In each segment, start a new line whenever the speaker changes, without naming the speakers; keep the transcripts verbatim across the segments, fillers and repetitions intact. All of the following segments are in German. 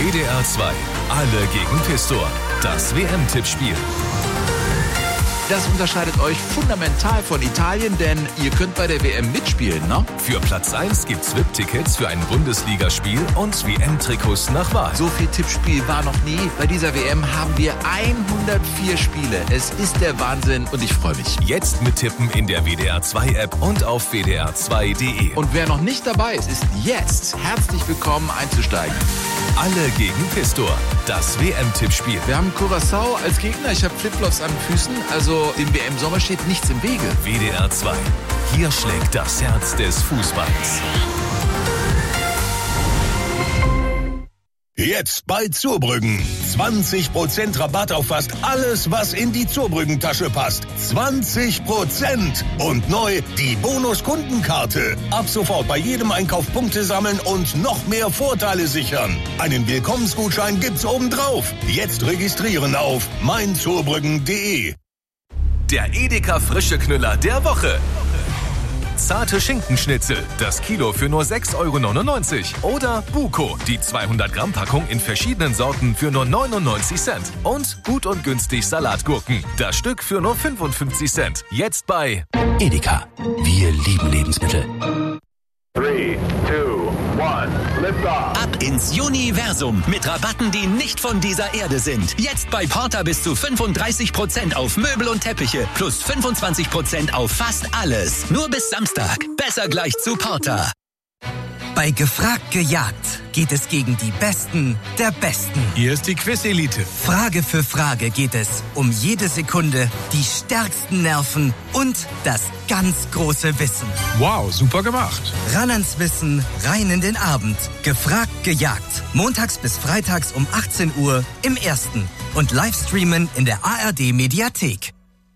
W D R zwei. Alle gegen Pistor. Das W M-Tippspiel.
Das unterscheidet euch fundamental von Italien, denn ihr könnt bei der W M mitspielen, ne?
Für Platz eins gibt's V I P-Tickets für ein Bundesligaspiel und W M-Trikots nach Wahl.
So viel Tippspiel war noch nie. Bei dieser W M haben wir hundertvier Spiele. Es ist der Wahnsinn und ich freue mich.
Jetzt mittippen in der W D R zwei App und auf W D R zwei punkt de.
Und wer noch nicht dabei ist, ist jetzt herzlich willkommen einzusteigen.
Alle gegen Pistor. Das W M-Tippspiel.
Wir haben Curaçao als Gegner. Ich habe Flipflops an den Füßen. Also dem W M-Sommer steht nichts im Wege.
W D R zwei. Hier schlägt das Herz des Fußballs.
Jetzt bei Zurbrüggen. zwanzig Prozent Rabatt auf fast alles, was in die Zurbrüggen-Tasche passt. zwanzig Prozent! Und neu die Bonus-Kundenkarte. Ab sofort bei jedem Einkauf Punkte sammeln und noch mehr Vorteile sichern. Einen Willkommensgutschein gibt's obendrauf. Jetzt registrieren auf mein zurbrüggen punkt de.
Der Edeka Frische Knüller der Woche. Zarte Schinkenschnitzel, das Kilo für nur sechs Euro neunundneunzig. Oder Buko, die zweihundert Gramm Packung in verschiedenen Sorten für nur neunundneunzig Cent. Und gut und günstig Salatgurken, das Stück für nur fünfundfünfzig Cent. Jetzt bei
Edeka. Wir lieben Lebensmittel.
Three, two, one, lift off.
Ab ins Universum mit Rabatten, die nicht von dieser Erde sind. Jetzt bei Porter bis zu fünfunddreißig Prozent auf Möbel und Teppiche plus fünfundzwanzig Prozent auf fast alles. Nur bis Samstag. Besser gleich zu Porter.
Bei Gefragt gejagt geht es gegen die Besten der Besten.
Hier ist die Quiz-Elite.
Frage für Frage geht es um jede Sekunde, die stärksten Nerven und das ganz große Wissen.
Wow, super gemacht.
Ran ans Wissen, rein in den Abend. Gefragt gejagt. Montags bis freitags um achtzehn Uhr im Ersten. Und Livestreamen in der A R D-Mediathek.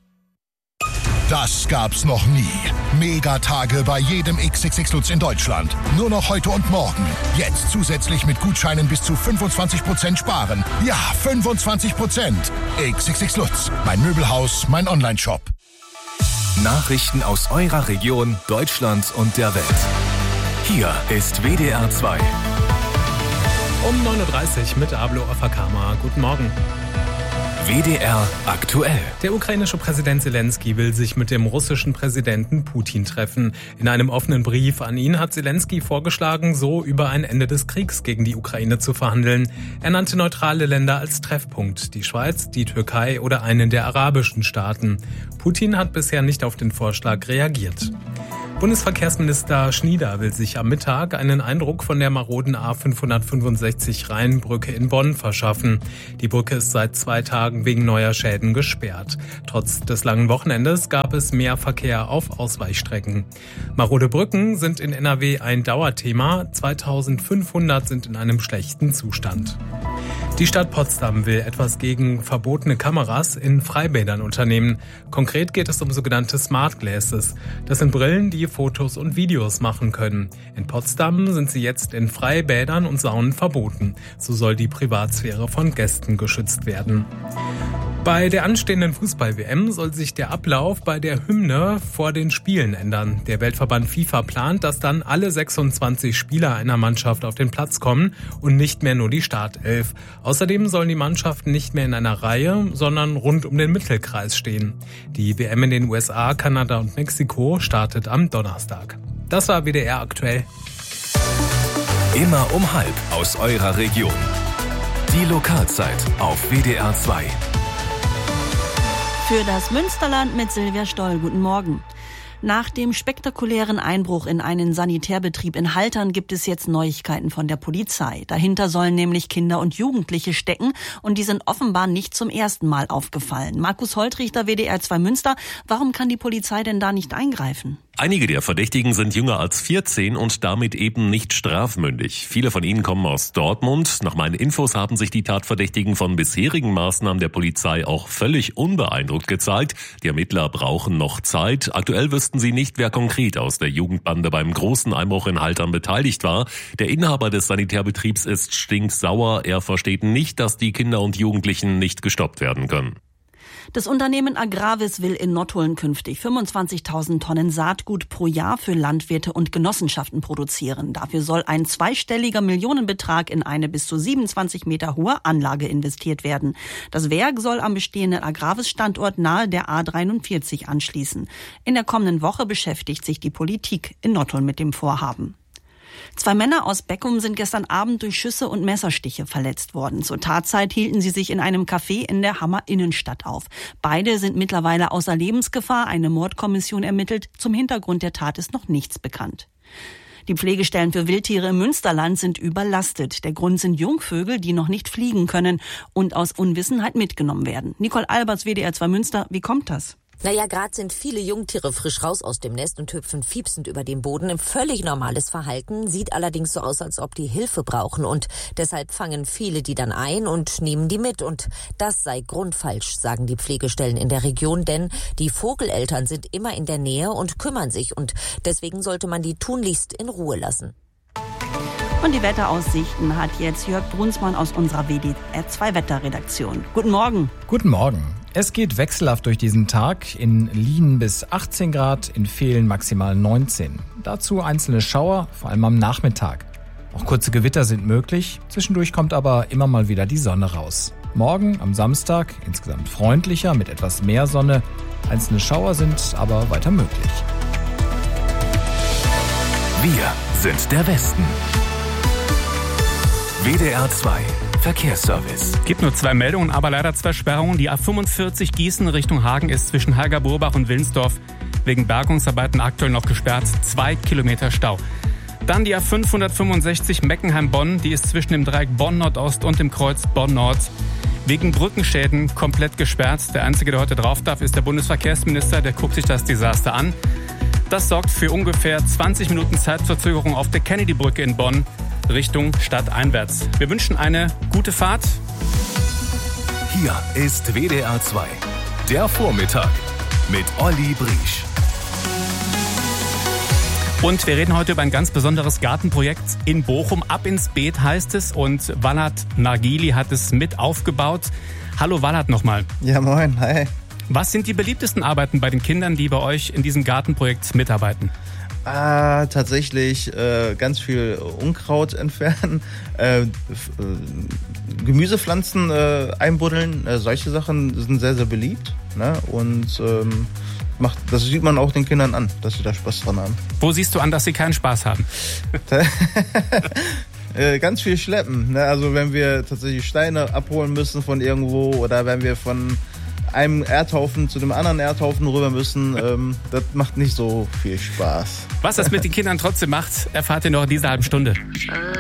Das gab's noch nie. Megatage bei jedem X X X Lutz in Deutschland. Nur noch heute und morgen. Jetzt zusätzlich mit Gutscheinen bis zu fünfundzwanzig Prozent sparen. Ja, fünfundzwanzig Prozent. X X X Lutz. Mein Möbelhaus, mein Onlineshop.
Nachrichten aus eurer Region, Deutschland und der Welt. Hier ist W D R zwei.
Um neun Uhr dreißig mit Ablo Afakama. Guten Morgen.
W D R aktuell.
Der ukrainische Präsident Zelensky will sich mit dem russischen Präsidenten Putin treffen. In einem offenen Brief an ihn hat Zelensky vorgeschlagen, so über ein Ende des Kriegs gegen die Ukraine zu verhandeln. Er nannte neutrale Länder als Treffpunkt, die Schweiz, die Türkei oder einen der arabischen Staaten. Putin hat bisher nicht auf den Vorschlag reagiert. Bundesverkehrsminister Schnieder will sich am Mittag einen Eindruck von der maroden A fünfhundertfünfundsechzig Rheinbrücke in Bonn verschaffen. Die Brücke ist seit zwei Tagen wegen neuer Schäden gesperrt. Trotz des langen Wochenendes gab es mehr Verkehr auf Ausweichstrecken. Marode Brücken sind in N R W ein Dauerthema. zweitausendfünfhundert sind in einem schlechten Zustand. Die Stadt Potsdam will etwas gegen verbotene Kameras in Freibädern unternehmen. Konkret geht es um sogenannte Smart Glasses. Das sind Brillen, die Fotos und Videos machen können. In Potsdam sind sie jetzt in Freibädern und Saunen verboten. So soll die Privatsphäre von Gästen geschützt werden. Bei der anstehenden Fußball-W M soll sich der Ablauf bei der Hymne vor den Spielen ändern. Der Weltverband FIFA plant, dass dann alle sechsundzwanzig Spieler einer Mannschaft auf den Platz kommen und nicht mehr nur die Startelf. Außerdem sollen die Mannschaften nicht mehr in einer Reihe, sondern rund um den Mittelkreis stehen. Die W M in den U S A, Kanada und Mexiko startet am Donnerstag. Das war W D R aktuell.
Immer um halb aus eurer Region. Die Lokalzeit auf W D R zwei.
Für das Münsterland mit Silvia Stoll. Guten Morgen. Nach dem spektakulären Einbruch in einen Sanitärbetrieb in Haltern gibt es jetzt Neuigkeiten von der Polizei. Dahinter sollen nämlich Kinder und Jugendliche stecken und die sind offenbar nicht zum ersten Mal aufgefallen. Markus Holtrichter, W D R zwei Münster. Warum kann die Polizei denn da nicht eingreifen?
Einige der Verdächtigen sind jünger als vierzehn und damit eben nicht strafmündig. Viele von ihnen kommen aus Dortmund. Nach meinen Infos haben sich die Tatverdächtigen von bisherigen Maßnahmen der Polizei auch völlig unbeeindruckt gezeigt. Die Ermittler brauchen noch Zeit. Aktuell wüssten sie nicht, wer konkret aus der Jugendbande beim großen Einbruch in Haltern beteiligt war. Der Inhaber des Sanitärbetriebs ist stinksauer. Er versteht nicht, dass die Kinder und Jugendlichen nicht gestoppt werden können.
Das Unternehmen Agravis will in Nottuln künftig fünfundzwanzigtausend Tonnen Saatgut pro Jahr für Landwirte und Genossenschaften produzieren. Dafür soll ein zweistelliger Millionenbetrag in eine bis zu siebenundzwanzig Meter hohe Anlage investiert werden. Das Werk soll am bestehenden Agravis-Standort nahe der A dreiundvierzig anschließen. In der kommenden Woche beschäftigt sich die Politik in Nottuln mit dem Vorhaben. Zwei Männer aus Beckum sind gestern Abend durch Schüsse und Messerstiche verletzt worden. Zur Tatzeit hielten sie sich in einem Café in der Hammer Innenstadt auf. Beide sind mittlerweile außer Lebensgefahr. Eine Mordkommission ermittelt. Zum Hintergrund der Tat ist noch nichts bekannt. Die Pflegestellen für Wildtiere im Münsterland sind überlastet. Der Grund sind Jungvögel, die noch nicht fliegen können und aus Unwissenheit mitgenommen werden. Nicole Alberts, W D R zwei Münster, wie kommt das?
Naja, gerade sind viele Jungtiere frisch raus aus dem Nest und hüpfen fiepsend über den Boden. Ein völlig normales Verhalten, sieht allerdings so aus, als ob die Hilfe brauchen. Und deshalb fangen viele die dann ein und nehmen die mit. Und das sei grundfalsch, sagen die Pflegestellen in der Region. Denn die Vogeleltern sind immer in der Nähe und kümmern sich. Und deswegen sollte man die tunlichst in Ruhe lassen.
Und die Wetteraussichten hat jetzt Jörg Brunsmann aus unserer W D R zwei Wetterredaktion. Guten Morgen.
Guten Morgen. Es geht wechselhaft durch diesen Tag. In Lienen bis achtzehn Grad, in Vehlen maximal neunzehn. Dazu einzelne Schauer, vor allem am Nachmittag. Auch kurze Gewitter sind möglich. Zwischendurch kommt aber immer mal wieder die Sonne raus. Morgen am Samstag insgesamt freundlicher mit etwas mehr Sonne. Einzelne Schauer sind aber weiter möglich.
Wir sind der Westen. W D R zwei Verkehrsservice.
Gibt nur zwei Meldungen, aber leider zwei Sperrungen. Die A fünfundvierzig Gießen Richtung Hagen ist zwischen Halgerburbach und Wilnsdorf wegen Bergungsarbeiten aktuell noch gesperrt. Zwei Kilometer Stau. Dann die A fünfhundertfünfundsechzig Meckenheim-Bonn. Die ist zwischen dem Dreieck Bonn-Nordost und dem Kreuz Bonn-Nord wegen Brückenschäden komplett gesperrt. Der Einzige, der heute drauf darf, ist der Bundesverkehrsminister. Der guckt sich das Desaster an. Das sorgt für ungefähr zwanzig Minuten Zeitverzögerung auf der Kennedy-Brücke in Bonn Richtung stadteinwärts. Wir wünschen eine gute Fahrt.
Hier ist W D R zwei, der Vormittag mit Olli Briesch.
Und wir reden heute über ein ganz besonderes Gartenprojekt in Bochum. Ab ins Beet heißt es und Walad Nargili hat es mit aufgebaut. Hallo Walad nochmal.
Ja, moin, hi.
Was sind die beliebtesten Arbeiten bei den Kindern, die bei euch in diesem Gartenprojekt mitarbeiten?
Ah, tatsächlich äh, ganz viel Unkraut entfernen, äh, f- äh, Gemüsepflanzen äh, einbuddeln, äh, solche Sachen sind sehr, sehr beliebt. Ne? Und ähm, macht, das sieht man auch den Kindern an, dass sie da Spaß dran haben.
Wo siehst du an, dass sie keinen Spaß haben?
äh, ganz viel schleppen. Ne? Also wenn wir tatsächlich Steine abholen müssen von irgendwo oder wenn wir von einem Erdhaufen zu dem anderen Erdhaufen rüber müssen, ähm, das macht nicht so viel Spaß.
Was das mit den Kindern trotzdem macht, erfahrt ihr noch in dieser halben Stunde.